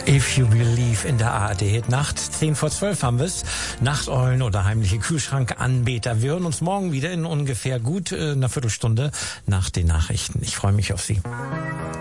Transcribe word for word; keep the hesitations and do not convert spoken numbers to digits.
If You Believe in der A R D Nacht. zehn vor zwölf haben wir es. Nachteulen oder heimliche Kühlschrankanbeter. Wir hören uns morgen wieder in ungefähr gut äh, einer Viertelstunde nach den Nachrichten. Ich freue mich auf Sie.